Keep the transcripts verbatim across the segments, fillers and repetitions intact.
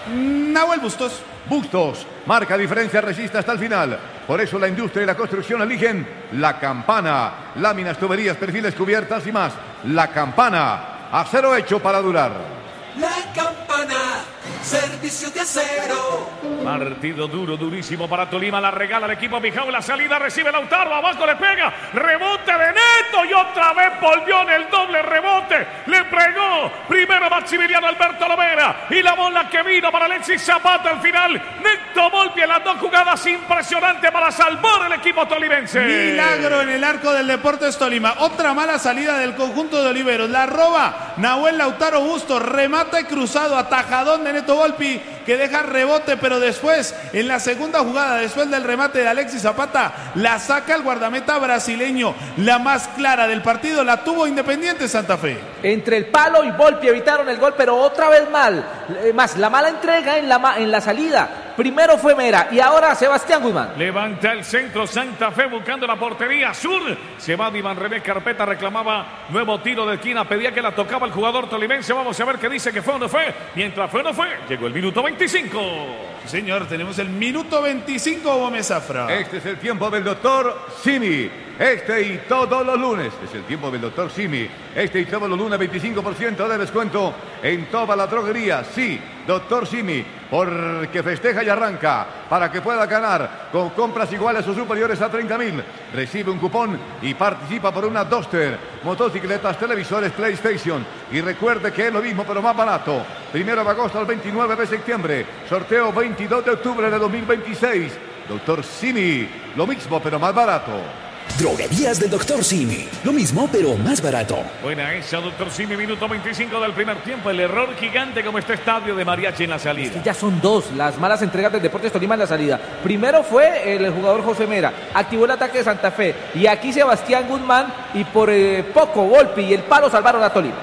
Nahuel Bustos. Bustos marca diferencia, resiste hasta el final. Por eso la industria y la construcción eligen La Campana. Láminas, tuberías, perfiles, cubiertas y más. La Campana, acero hecho para durar. La Campana, servicio de acero. Partido duro, durísimo para Tolima. La regala el equipo Pijao. La salida recibe Lautaro. Abajo le pega. Rebote de Neto. Y otra vez volvió en el doble rebote. Le pegó. Primero Maximiliano Alberto Lovera. Y la bola que vino para Alexis Zapata al final. Neto Volpi en las dos jugadas impresionantes para salvar el equipo tolimense. Milagro en el arco del Deportes Tolima. Otra mala salida del conjunto de Oliveros. La roba Nahuel Lautaro Bustos. Remata y cruzado. Atajadón de Neto Volpi, que deja rebote, pero después, en la segunda jugada, después del remate de Alexis Zapata, la saca el guardameta brasileño. La más clara del partido la tuvo Independiente Santa Fe. Entre el palo y Volpi evitaron el gol, pero otra vez mal. Eh, más, la mala entrega en la, en la salida. Primero fue Mera y ahora Sebastián Guzmán. Levanta el centro Santa Fe buscando la portería sur. Se va Iván René Carpeta, reclamaba nuevo tiro de esquina, pedía que la tocaba el jugador tolimense. Vamos a ver qué dice, que fue o no fue. Mientras fue o no fue, llegó el minuto veinticinco. Señor, tenemos el minuto veinticinco, Gómez Zafra. Este es el tiempo del doctor Simi. Este y todos los lunes. Es el tiempo del doctor Simi. Este y todos los lunes, veinticinco por ciento de descuento en toda la droguería. Sí, doctor Simi, porque festeja y arranca para que pueda ganar con compras iguales o superiores a treinta mil. Recibe un cupón y participa por una Duster, motocicletas, televisores, PlayStation. Y recuerde que es lo mismo pero más barato. Primero de agosto al veintinueve de septiembre. Sorteo veintidós de octubre de dos mil veintiséis. doctor Simi, lo mismo pero más barato. Droguerías del doctor Simi. Lo mismo, pero más barato. Buena esa, doctor Simi, minuto veinticinco del primer tiempo. El error gigante como este estadio de Mariachi en la salida. Es que ya son dos las malas entregas del Deportes Tolima en la salida. Primero fue el jugador José Mera. Activó el ataque de Santa Fe. Y aquí Sebastián Guzmán. Y por eh, poco Volpi y el palo salvaron a Tolima.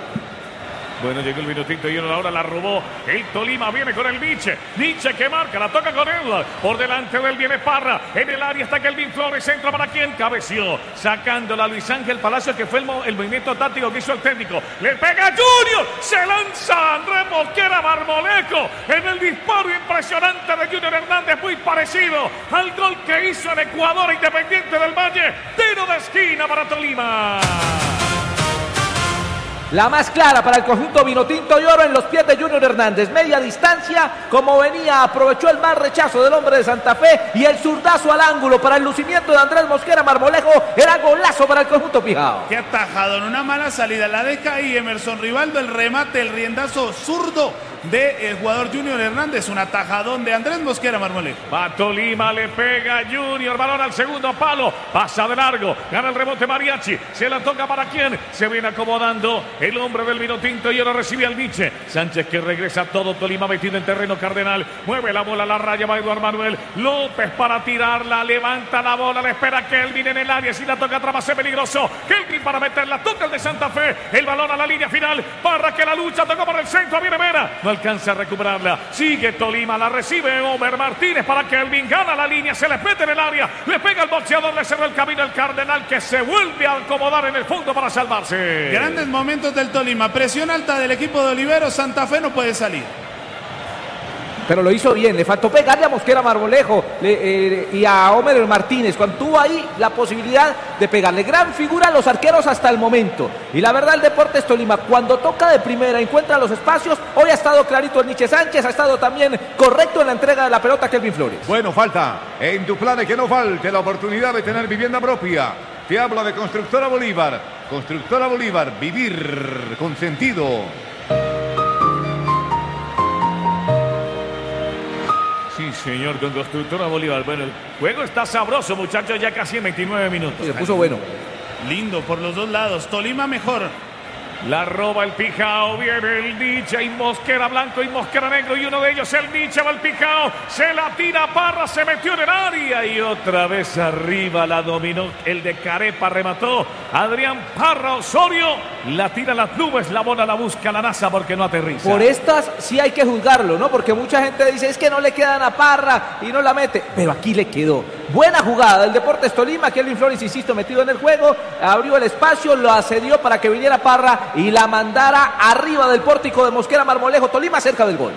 Bueno, llegó el minutito y uno ahora la robó. El Tolima viene con el Nietzsche. Nietzsche que marca, la toca con él. Por delante de él viene Parra. En el área está Kelvin Flores. Centro para quien cabeció. Sacándola a Luis Ángel Palacio, que fue el, el movimiento táctico que hizo el técnico. Le pega Junior. Se lanza Andrés Mosquera Marmolejo. En el disparo impresionante de Junior Hernández. Muy parecido al gol que hizo en Ecuador Independiente del Valle. Tiro de esquina para Tolima. La más clara para el conjunto vinotinto y oro en los pies de Junior Hernández. Media distancia, como venía, aprovechó el mal rechazo del hombre de Santa Fe y el zurdazo al ángulo para el lucimiento de Andrés Mosquera Marmolejo. Era golazo para el conjunto Pijao. Qué atajado, en una mala salida. La deja ahí Emerson Rivaldo, el remate, el riendazo zurdo del jugador Junior Hernández. Un atajadón de Andrés Mosquera Marmolejo. Va Tolima, le pega Junior, balón al segundo palo, pasa de largo, gana el rebote Mariachi, se la toca para quién, se viene acomodando el hombre del vino tinto y ahora recibe al Nietzsche. Sánchez que regresa todo Tolima metido en terreno cardenal, mueve la bola a la raya, va Eduardo Manuel López para tirarla, levanta la bola, le espera Kelvin en el área, si la toca atrás va a ser peligroso, Kelvin para meterla, toca el de Santa Fe, el balón a la línea final, Parra que la lucha, toca por el centro, viene Mera, no alcanza a recuperarla, sigue Tolima, la recibe Omer Martínez para Kelvin, gana la línea, se le mete en el área, le pega al boxeador, le cerró el camino el Cardenal que se vuelve a acomodar en el fondo para salvarse. Grandes momentos del Tolima, presión alta del equipo de Oliveros, Santa Fe no puede salir. Pero lo hizo bien, le faltó pegarle a Mosquera Marmolejo le, eh, y a Homer Martínez, cuando tuvo ahí la posibilidad de pegarle. Gran figura a los arqueros hasta el momento. Y la verdad, el Deportes Tolima, cuando toca de primera, encuentra los espacios. Hoy ha estado clarito el Nietzsche Sánchez, ha estado también correcto en la entrega de la pelota a Kelvin Flores. Bueno, falta en tu plan que no falte la oportunidad de tener vivienda propia. Te habla de Constructora Bolívar. Constructora Bolívar, vivir con sentido. Sí, señor, con Constructora Bolívar. Bueno, el juego está sabroso, muchachos, ya casi en veintinueve minutos. Se puso bueno. Lindo por los dos lados, Tolima mejor. La roba el Pijao, viene el Nietzsche y Mosquera blanco y Mosquera negro y uno de ellos el Nietzsche va el Pijao, se la tira Parra, se metió en el área y otra vez arriba la dominó el de Carepa, remató Adrián Parra Osorio, la tira a las nubes, la bola la busca la NASA porque no aterriza. Por estas sí hay que juzgarlo, ¿no? Porque mucha gente dice es que no le quedan a Parra y no la mete, pero aquí le quedó. Buena jugada del Deportes Tolima, Kelvin Flores, insisto, metido en el juego, abrió el espacio, lo accedió para que viniera Parra y la mandara arriba del pórtico de Mosquera Marmolejo, Tolima cerca del gol.